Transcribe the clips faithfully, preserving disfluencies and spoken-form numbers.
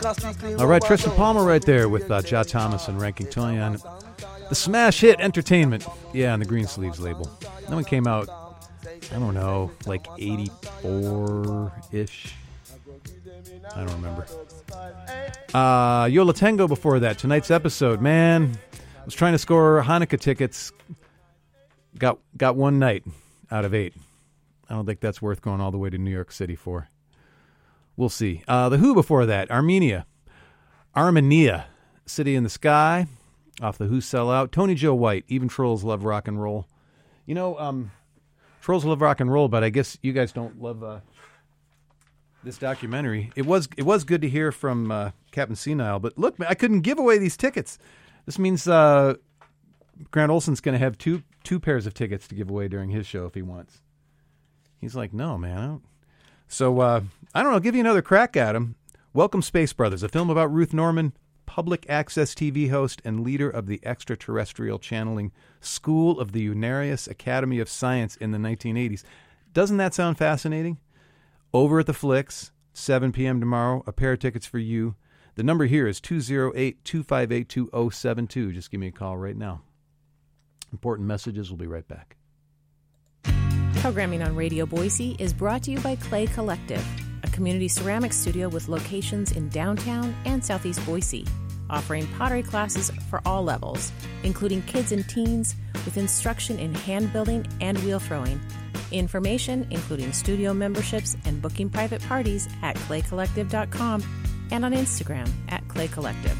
All right, Tristan Palmer right there with uh, Ja Thomas and Ranking Tony on the smash hit Entertainment. Yeah, on the Green Sleeves label. That one came out, I don't know, like eighty-four-ish. I don't remember. Uh, Yo La Tengo before that. Tonight's episode, man, I was trying to score Hanukkah tickets. Got got one night out of eight. I don't think that's worth going all the way to New York City for. We'll see. Uh, the Who before that. Armenia. Armenia. City in the Sky. Off the Who Sellout. Tony Joe White. Even Trolls love rock and roll. You know, um, Trolls love rock and roll, but I guess you guys don't love uh, this documentary. It was it was good to hear from uh, Captain Senile, but look, man, I couldn't give away these tickets. This means uh, Grant Olson's going to have two two pairs of tickets to give away during his show if he wants. He's like, no, man, I don't. So, uh, I don't know, I'll give you another crack at him. Welcome, Space Brothers, a film about Ruth Norman, public access T V host and leader of the extraterrestrial channeling School of the Unarius Academy of Science in the nineteen eighties. Doesn't that sound fascinating? Over at the Flicks, seven p.m. tomorrow, a pair of tickets for you. The number here is two oh eight, two five eight, two oh seven two. Just give me a call right now. Important messages. We'll be right back. Programming on Radio Boise is brought to you by Clay Collective, a community ceramics studio with locations in downtown and southeast Boise, offering pottery classes for all levels, including kids and teens, with instruction in hand building and wheel throwing. Information, including studio memberships and booking private parties, at clay collective dot com and on Instagram at Clay Collective.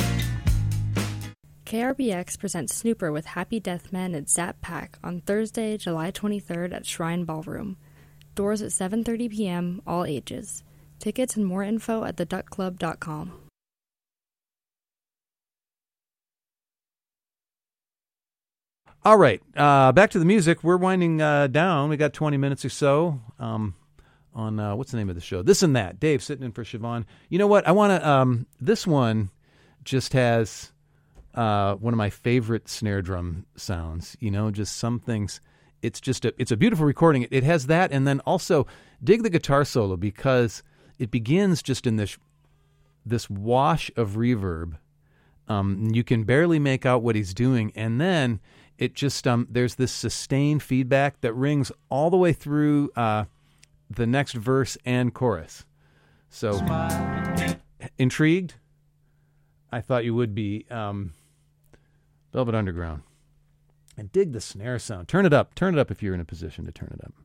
K R B X presents Snooper with Happy Death Men at Zap Pack on Thursday, July twenty-third at Shrine Ballroom. Doors at seven thirty p.m., all ages. Tickets and more info at the duck club dot com. All right, uh, back to the music. We're winding uh, down. We got twenty minutes or so um, on, uh, what's the name of the show? This and That. Dave sitting in for Siobhan. You know what? I want to, um, this one just has... Uh, one of my favorite snare drum sounds, you know, just some things. It's just a, it's a beautiful recording. It, it has that. And then also dig the guitar solo because it begins just in this, this wash of reverb. Um, you can barely make out what he's doing. And then it just, um, there's this sustained feedback that rings all the way through, uh, the next verse and chorus. So intrigued? I thought you would be, um, Velvet Underground. And dig the snare sound. Turn it up. Turn it up if you're in a position to turn it up.